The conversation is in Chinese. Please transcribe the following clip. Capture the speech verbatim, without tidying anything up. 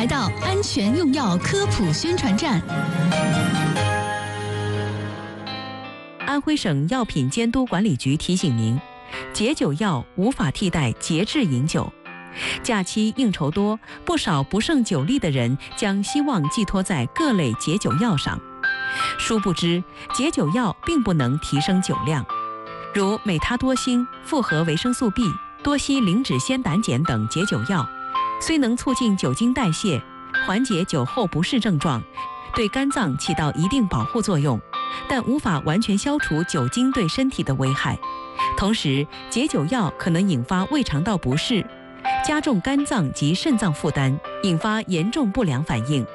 来到安全用药科普宣传站。 安徽省药品监督管理局提醒您，解酒药无法替代节制饮酒。假期应酬多，不少不胜酒力的人将希望寄托在各类解酒药上。殊不知，解酒药并不能提升酒量，如美他多星、复合维生素 B、多烯磷脂酰胆碱等解酒药，虽能促进酒精代谢，缓解酒后不适症状，对肝脏起到一定保护作用，但无法完全消除酒精对身体的危害。同时，解酒药可能引发胃肠道不适，加重肝脏及肾脏负担，引发严重不良反应。